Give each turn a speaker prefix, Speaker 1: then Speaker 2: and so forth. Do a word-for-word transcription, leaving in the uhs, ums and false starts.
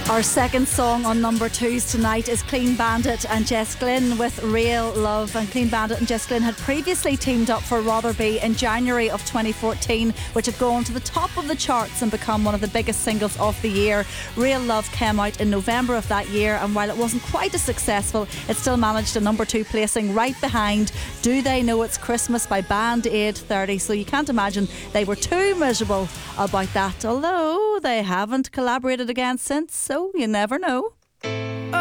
Speaker 1: Our second song on number twos tonight is Clean Bandit and Jess Glynn with Real Love. And Clean Bandit and Jess Glynn had previously teamed up for Rotherby in January of twenty fourteen, which had gone to the top of the charts and become one of the biggest singles of the year. Real Love came out in November of that year, and while it wasn't quite as successful, it still managed a number two placing right behind Do They Know It's Christmas by Band Aid thirty. So you can't imagine they were too miserable about that, although they haven't collaborated again since, so you never know.